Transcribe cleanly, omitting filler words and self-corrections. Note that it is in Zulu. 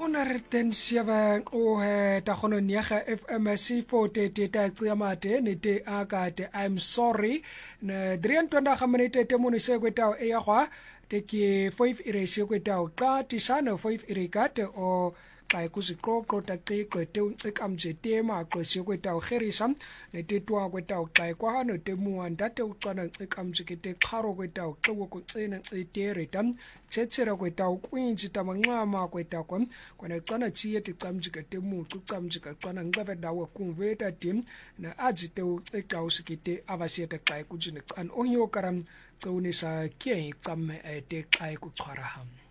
Onerten siaba o ta gono niaga FMC 40 ta tsiamate ne te akate I'm sorry na drian tonda gaminete te monise kwetao e ya gwa te ke 5 irese kwetao qa tisana 5 irikate o xa kuziqoqo taqiqete uncekamjete maqwese kwetao gerisa netetwa kwetao xa kwahano temuanda te ucwana ncekamjikete xharo kwetao xiwo kucina ncitere tam tsetsera kwetao kwinji tamanxama kwetao kwana xana tsiye ticamjikete mucu camjika xana nqebe dawe kunveta tim na ajite uceqa usikite avasieta xa kujine xan onyo karam xonisa ke xamme te xa kuxharaham